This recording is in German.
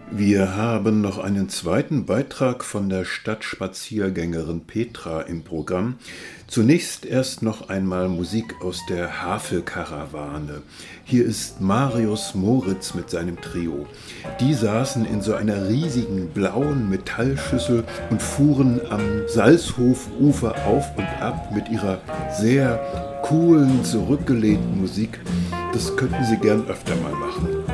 Wir haben noch einen zweiten Beitrag von der Stadtspaziergängerin Petra im Programm. Zunächst erst noch einmal Musik aus der Havelkarawane. Hier ist Marius Moritz mit seinem Trio. Die saßen in so einer riesigen blauen Metallschüssel und fuhren am Salzhofufer auf und ab mit ihrer sehr coolen, zurückgelehnten Musik. Das könnten sie gern öfter mal machen.